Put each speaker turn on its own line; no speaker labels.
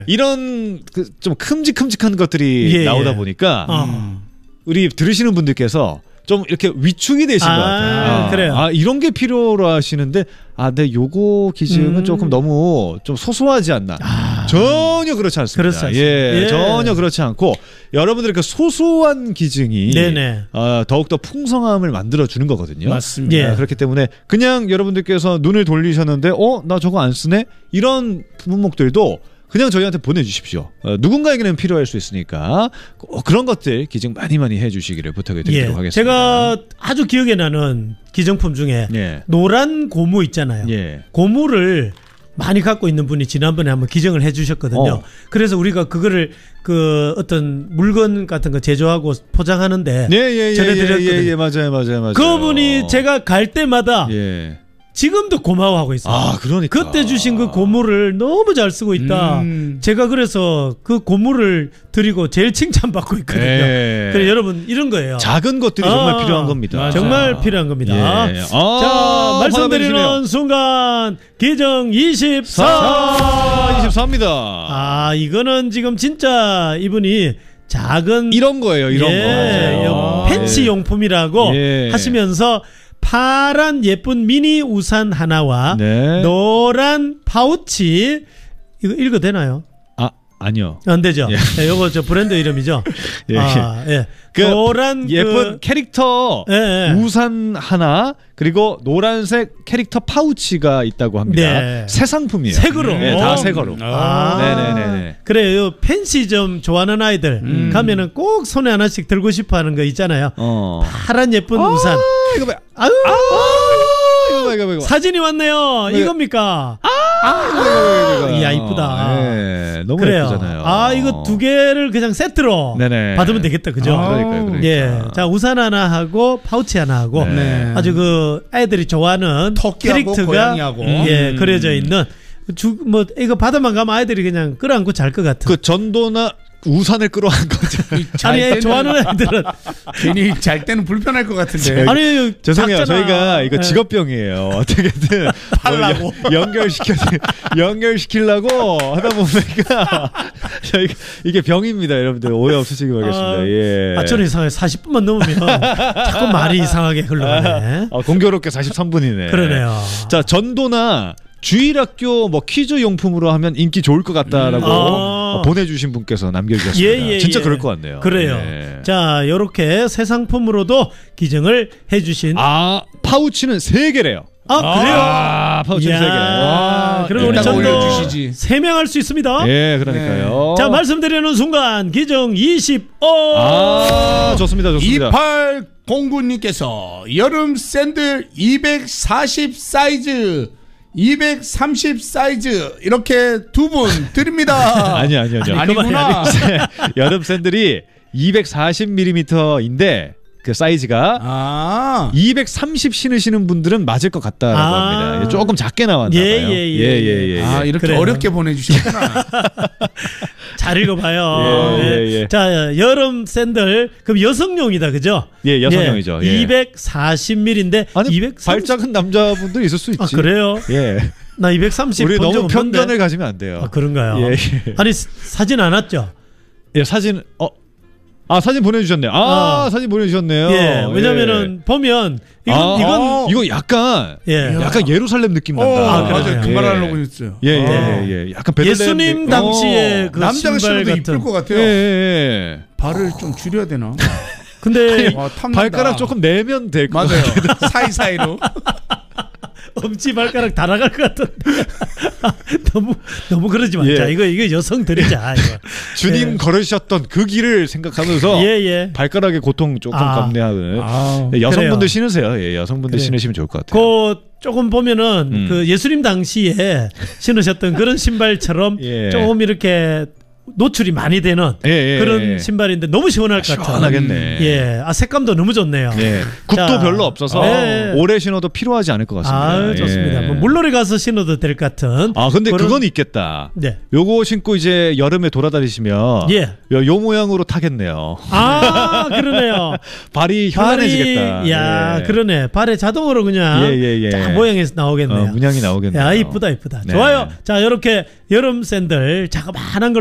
이런 좀 큼직큼직한 것들이 나오다 보니까 우리 들으시는 분들께서 좀 이렇게 위축이 되신 것 같아요.
그래요.
이런 게 필요로 하시는데 네, 요거 기증은 조금 너무 좀 소소하지 않나. 전혀 그렇지 않습니다.
그렇지 않습니다.
예, 전혀 그렇지 않고 여러분들의 그 소소한 기증이 더욱더 풍성함을 만들어주는 거거든요.
맞습니다.
그렇기 때문에 그냥 여러분들께서 눈을 돌리셨는데 나 저거 안 쓰네? 이런 품목들도 그냥 저희한테 보내주십시오. 누군가에게는 필요할 수 있으니까 그런 것들 기증 많이 해주시기를 부탁을 드리도록 하겠습니다.
제가 아주 기억에 나는 기증품 중에 노란 고무 있잖아요. 고무를 많이 갖고 있는 분이 지난번에 한번 기증을 해주셨거든요. 그래서 우리가 그거를 그 어떤 물건 같은 거 제조하고 포장하는데 전해드렸거든요.
맞아요.
그분이 제가 갈 때마다 지금도 고마워하고 있어요.
그러니까.
그때 주신 그 고무를 너무 잘 쓰고 있다. 제가 그래서 그 고무를 드리고 제일 칭찬받고 있거든요. 그래서 여러분 이런 거예요.
작은 것들이 정말 필요한 겁니다.
맞아. 정말 필요한 겁니다. 자, 말씀드리는 순간 기증
24입니다.
이거는 지금 진짜 이분이 작은
이런 거예요. 이런 거.
팬시 용품이라고 하시면서 파란 예쁜 미니 우산 하나와 노란 파우치 이거 읽어도 되나요?
아니요.
안 되죠. 요거 저 브랜드 이름이죠. 노란
예쁜 캐릭터 우산 하나 그리고 노란색 캐릭터 파우치가 있다고 합니다. 새 상품이에요.
색으로.
다 색으로. 네네네.
그래요. 팬시점 좋아하는 아이들 가면은 꼭 손에 하나씩 들고 싶어하는 거 있잖아요. 파란 예쁜 우산.
이거 봐. 이거.
사진이 왔네요. 이겁니까? 이야 이쁘다.
너무
그래요.
예쁘잖아요.
이거 두 개를 그냥 세트로 받으면 되겠다, 그죠?
그러니까.
자, 우산 하나 하고 파우치 하나 하고 아주 그 애들이 좋아하는 캐릭터가
고양이하고.
그려져 있는 이거 바다만 가면 아이들이 그냥 끌어안고 잘 것 같은.
그 전도나 우산을 끌어안 거죠.
좋아하는 애들은
괜히 잘 때는 불편할 것 같은데.
죄송해요. 저희가 이거 직업병이에요. 어떻게든
팔라고
연결시키려고 하다 보니까 저희가 이게 병입니다. 여러분들 오해 없으시기 바라겠습니다.
저는 이상하게 40분만 넘으면 자꾸 말이 이상하게 흘러가네.
공교롭게 43분이네.
그러네요.
자, 전도나 주일학교 퀴즈 용품으로 하면 인기 좋을 것 같다라고 보내주신 분께서 남겨주셨습니다. 진짜 그럴 것 같네요.
그래요. 자, 요렇게 새 상품으로도 기증을 해주신
파우치는 3개래요.
그래요?
파우치는 3개.
그럼 우리 전도 3명 할 수 있습니다.
그러니까요.
자, 말씀드리는 순간 기증 25.
좋습니다.
2809님께서 여름 샌들 240 사이즈 230 사이즈 이렇게 2분 드립니다.
아니요.
아니구나.
여름 샌들이 240mm인데 그 사이즈가 230 신으시는 분들은 맞을 것 같다라고 합니다. 조금 작게 나왔나 봐요.
이렇게
그래요.
어렵게 보내주셨구나.
잘 읽어봐요. 자, 여름 샌들 그럼 여성용이다, 그죠?
여성용이죠.
240mm인데
발 작은 남자분들 있을 수 있지.
그래요? 나 230
우리
본 적
너무
없는데.
편견을 가지면 안 돼요.
그런가요? 아니 사진 안 왔죠?
사진 사진 보내주셨네요. 사진 보내주셨네요.
왜냐면은 보면 이거
약간 예루살렘 느낌 난다.
맞아요. 그 말 하려고 했어요.
약간 베들레헴
예수님 당시에 그
남자가 신어도 이쁠 것 같아요. 발을 좀 줄여야 되나?
근데
발가락 조금 내면 될 것 같아요.
사이사이로.
엄지 발가락 다 나갈 것 같은데. 너무 그러지 말자. 이거 여성들이자.
주님 걸으셨던 그 길을 생각하면서 발가락의 고통 조금 감내하는 여성분들
그래요.
신으세요. 여성분들 신으시면 좋을 것 같아요.
조금 보면은 그 예수님 당시에 신으셨던 그런 신발처럼 조금 이렇게 노출이 많이 되는 그런 신발인데 너무 시원할 것 같아요.
시원하겠네.
예, 색감도 너무 좋네요.
예, 굽도 별로 없어서 오래 신어도 피로하지 않을 것 같습니다.
좋습니다. 뭐 물놀이 가서 신어도 될 것 같은.
근데 그건 있겠다. 네. 요거 신고 이제 여름에 돌아다니시면 요 모양으로 타겠네요.
그러네요.
발이 현란해지겠다.
야, 그러네. 발에 자동으로 그냥 딱 모양에서 나오겠네요.
문양이 나오겠네요.
야, 이쁘다. 좋아요. 자, 이렇게 여름 샌들 자그마한 걸